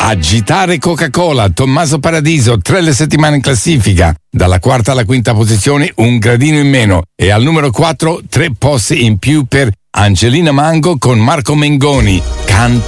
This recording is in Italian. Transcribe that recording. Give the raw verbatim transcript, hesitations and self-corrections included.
Agitare Coca-Cola, Tommaso Paradiso, tre le settimane in classifica. Dalla quarta alla quinta posizione un gradino in meno. E al numero quattro tre posti in più per Angelina Mango con Marco Mengoni. Canta